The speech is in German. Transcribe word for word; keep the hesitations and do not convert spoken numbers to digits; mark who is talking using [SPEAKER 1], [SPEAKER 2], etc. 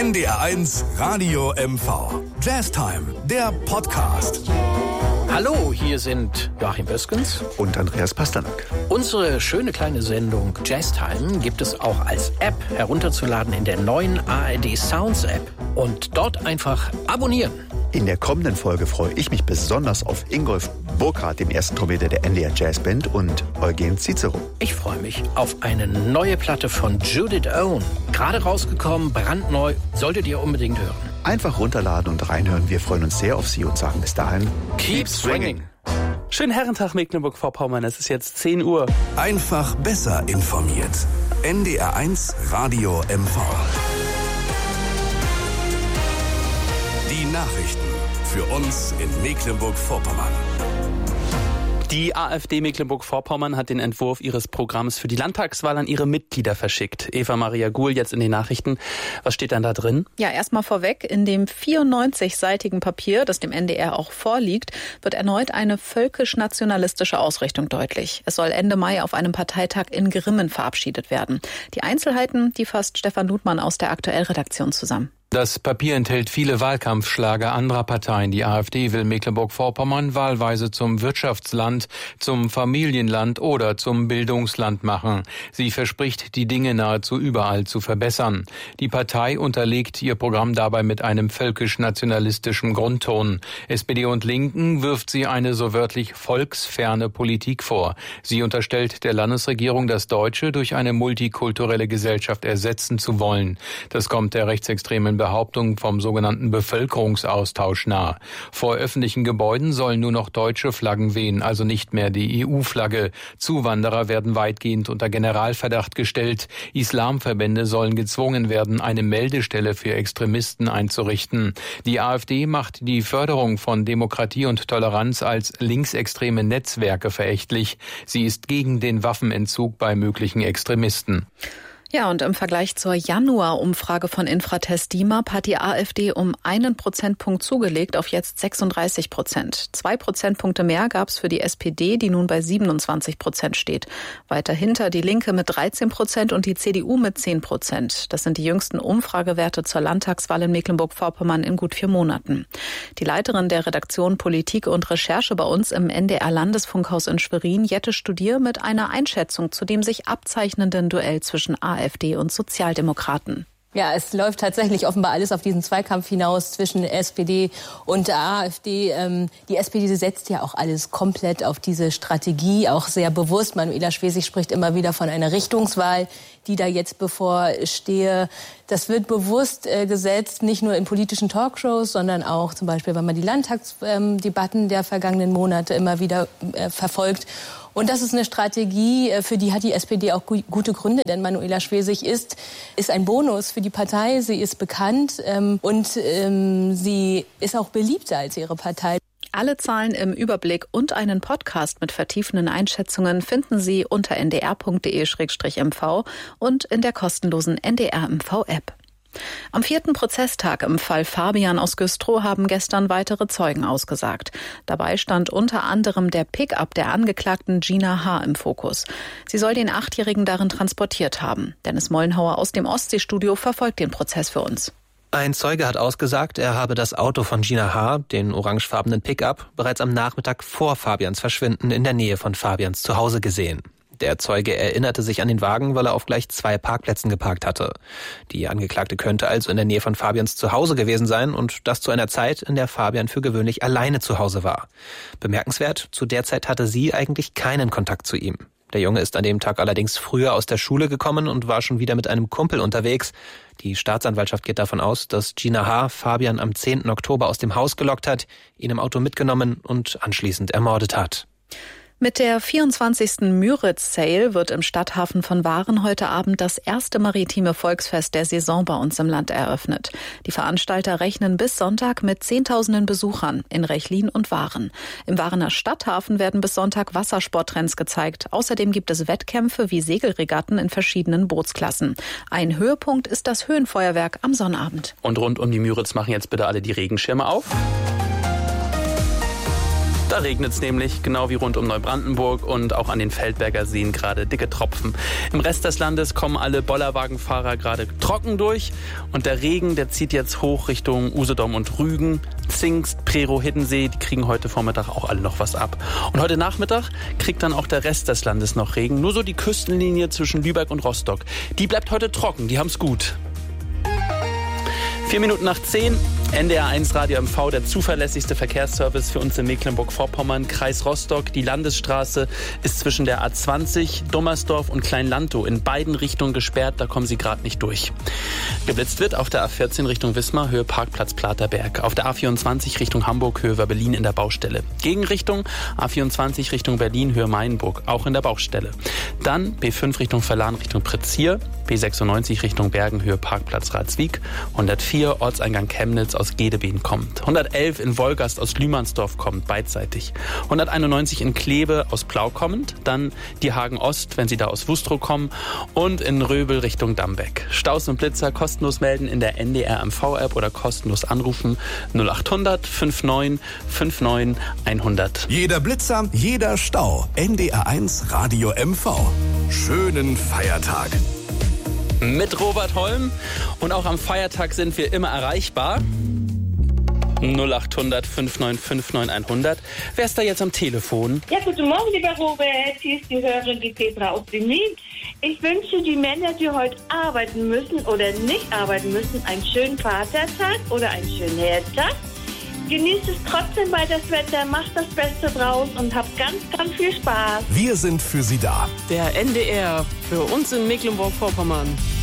[SPEAKER 1] N D R eins Radio M V. Jazztime, der Podcast.
[SPEAKER 2] Hallo, hier sind Joachim Böskens
[SPEAKER 3] und Andreas Pasternak.
[SPEAKER 2] Unsere schöne kleine Sendung Jazztime gibt es auch als App herunterzuladen in der neuen A R D Sounds App und dort einfach abonnieren.
[SPEAKER 3] In der kommenden Folge freue ich mich besonders auf Ingolf Burkhardt, dem ersten Trompeter der N D R Jazz Band, und Eugen Cicero.
[SPEAKER 2] Ich freue mich auf eine neue Platte von Judith Owen. Gerade rausgekommen, brandneu, solltet ihr unbedingt hören.
[SPEAKER 3] Einfach runterladen und reinhören. Wir freuen uns sehr auf Sie und sagen bis dahin:
[SPEAKER 2] Keep swinging.
[SPEAKER 4] Schönen Herrentag, Mecklenburg-Vorpommern. Es ist jetzt zehn Uhr.
[SPEAKER 1] Einfach besser informiert. N D R eins Radio M V. Die Nachrichten für uns in Mecklenburg-Vorpommern.
[SPEAKER 4] Die AfD Mecklenburg-Vorpommern hat den Entwurf ihres Programms für die Landtagswahl an ihre Mitglieder verschickt. Eva-Maria Guhl jetzt in den Nachrichten. Was steht dann da drin?
[SPEAKER 5] Ja, erstmal vorweg. In dem vierundneunzig-seitigen Papier, das dem N D R auch vorliegt, wird erneut eine völkisch-nationalistische Ausrichtung deutlich. Es soll Ende Mai auf einem Parteitag in Grimmen verabschiedet werden. Die Einzelheiten, die fasst Stefan Ludmann aus der Aktuell-Redaktion zusammen.
[SPEAKER 6] Das Papier enthält viele Wahlkampfschlager anderer Parteien. Die AfD will Mecklenburg-Vorpommern wahlweise zum Wirtschaftsland, zum Familienland oder zum Bildungsland machen. Sie verspricht, die Dinge nahezu überall zu verbessern. Die Partei unterlegt ihr Programm dabei mit einem völkisch-nationalistischen Grundton. S P D und Linken wirft sie eine so wörtlich volksferne Politik vor. Sie unterstellt der Landesregierung, das Deutsche durch eine multikulturelle Gesellschaft ersetzen zu wollen. Das kommt der rechtsextremen Behauptung vom sogenannten Bevölkerungsaustausch nahe. Vor öffentlichen Gebäuden sollen nur noch deutsche Flaggen wehen, also nicht mehr die E U-Flagge. Zuwanderer werden weitgehend unter Generalverdacht gestellt. Islamverbände sollen gezwungen werden, eine Meldestelle für Extremisten einzurichten. Die AfD macht die Förderung von Demokratie und Toleranz als linksextreme Netzwerke verächtlich. Sie ist gegen den Waffenentzug bei möglichen Extremisten.
[SPEAKER 5] Ja, und im Vergleich zur Januar-Umfrage von Infratest DIMAP hat die AfD um einen Prozentpunkt zugelegt auf jetzt sechsunddreißig Prozent. Zwei Prozentpunkte mehr gab es für die S P D, die nun bei siebenundzwanzig Prozent steht. Weiter hinter die Linke mit dreizehn Prozent und die C D U mit zehn Prozent. Das sind die jüngsten Umfragewerte zur Landtagswahl in Mecklenburg-Vorpommern in gut vier Monaten. Die Leiterin der Redaktion Politik und Recherche bei uns im N D R-Landesfunkhaus in Schwerin, Jette Studier, mit einer Einschätzung zu dem sich abzeichnenden Duell zwischen AfD und Sozialdemokraten.
[SPEAKER 7] Ja, es läuft tatsächlich offenbar alles auf diesen Zweikampf hinaus zwischen S P D und der AfD. Ähm, die S P D setzt ja auch alles komplett auf diese Strategie, auch sehr bewusst. Manuela Schwesig spricht immer wieder von einer Richtungswahl, die da jetzt bevorstehe. Das wird bewusst äh, gesetzt, nicht nur in politischen Talkshows, sondern auch zum Beispiel, wenn man die Landtagsdebatten ähm, der vergangenen Monate immer wieder äh, verfolgt. Und das ist eine Strategie, für die hat die S P D auch gu- gute Gründe, denn Manuela Schwesig ist, ist ein Bonus für die Partei, sie ist bekannt ähm, und ähm, sie ist auch beliebter als ihre Partei.
[SPEAKER 5] Alle Zahlen im Überblick und einen Podcast mit vertiefenden Einschätzungen finden Sie unter n d r punkt d e slash m v und in der kostenlosen N D R M V-App. Am vierten Prozesstag im Fall Fabian aus Güstrow haben gestern weitere Zeugen ausgesagt. Dabei stand unter anderem der Pickup der Angeklagten Gina H. im Fokus. Sie soll den Achtjährigen darin transportiert haben. Dennis Mollenhauer aus dem Ostseestudio verfolgt den Prozess für uns.
[SPEAKER 8] Ein Zeuge hat ausgesagt, er habe das Auto von Gina H., den orangefarbenen Pickup, bereits am Nachmittag vor Fabians Verschwinden in der Nähe von Fabians Zuhause gesehen. Der Zeuge erinnerte sich an den Wagen, weil er auf gleich zwei Parkplätzen geparkt hatte. Die Angeklagte könnte also in der Nähe von Fabians Zuhause gewesen sein und das zu einer Zeit, in der Fabian für gewöhnlich alleine zu Hause war. Bemerkenswert, zu der Zeit hatte sie eigentlich keinen Kontakt zu ihm. Der Junge ist an dem Tag allerdings früher aus der Schule gekommen und war schon wieder mit einem Kumpel unterwegs. Die Staatsanwaltschaft geht davon aus, dass Gina H. Fabian am zehnten Oktober aus dem Haus gelockt hat, ihn im Auto mitgenommen und anschließend ermordet hat.
[SPEAKER 5] Mit der vierundzwanzigsten Müritz-Sale wird im Stadthafen von Waren heute Abend das erste maritime Volksfest der Saison bei uns im Land eröffnet. Die Veranstalter rechnen bis Sonntag mit Zehntausenden Besuchern in Rechlin und Waren. Im Warener Stadthafen werden bis Sonntag Wassersporttrends gezeigt. Außerdem gibt es Wettkämpfe wie Segelregatten in verschiedenen Bootsklassen. Ein Höhepunkt ist das Höhenfeuerwerk am Sonnabend.
[SPEAKER 4] Und rund um die Müritz machen jetzt bitte alle die Regenschirme auf. Da regnet es nämlich, genau wie rund um Neubrandenburg und auch an den Feldberger Seen gerade dicke Tropfen. Im Rest des Landes kommen alle Bollerwagenfahrer gerade trocken durch und der Regen, der zieht jetzt hoch Richtung Usedom und Rügen. Zingst, Prerow, Hiddensee, die kriegen heute Vormittag auch alle noch was ab. Und heute Nachmittag kriegt dann auch der Rest des Landes noch Regen. Nur so die Küstenlinie zwischen Lübeck und Rostock. Die bleibt heute trocken, die haben's gut. Vier Minuten nach zehn, N D R eins Radio M V, der zuverlässigste Verkehrsservice für uns in Mecklenburg-Vorpommern, Kreis Rostock. Die Landesstraße ist zwischen der A zwanzig, Dummersdorf und Kleinlantow in beiden Richtungen gesperrt, da kommen Sie gerade nicht durch. Geblitzt wird auf der A vierzehn Richtung Wismar, Höhe Parkplatz Platerberg. Auf der A vierundzwanzig Richtung Hamburg, Höhe Berlin in der Baustelle. Gegenrichtung A vierundzwanzig Richtung Berlin, Höhe Mainburg, auch in der Baustelle. Dann B fünf Richtung Verlan, Richtung Pretzier, B sechsundneunzig Richtung Bergen, Höhe Parkplatz Ratswiek, hundertvier Ortseingang Chemnitz aus Gedebeen kommt, hundertelf in Wolgast aus Lühmannsdorf kommt, beidseitig, hunderteinundneunzig in Kleve aus Plau kommend, dann die Hagen Ost, wenn Sie da aus Wustrow kommen und in Röbel Richtung Dambeck. Staus und Blitzer kostenlos melden in der N D R M V-App oder kostenlos anrufen null acht hundert neunundfünfzig neunundfünfzig hundert.
[SPEAKER 1] Jeder Blitzer, jeder Stau. N D R eins Radio M V. Schönen Feiertag.
[SPEAKER 4] Mit Robert Holm und auch am Feiertag sind wir immer erreichbar. null acht hundert fünfundneunzig neunundfünfzig hundert. Wer ist da jetzt am Telefon?
[SPEAKER 9] Ja, guten Morgen, lieber Robert. Hier ist die Hörerin, die Petra aus Berlin. Ich wünsche die Männer, die heute arbeiten müssen oder nicht arbeiten müssen, einen schönen Vatertag oder einen schönen Herdtag. Genießt es trotzdem bei das Wetter, macht das Beste draus und habt ganz, ganz viel Spaß.
[SPEAKER 1] Wir sind für Sie da.
[SPEAKER 10] Der N D R für uns in Mecklenburg-Vorpommern.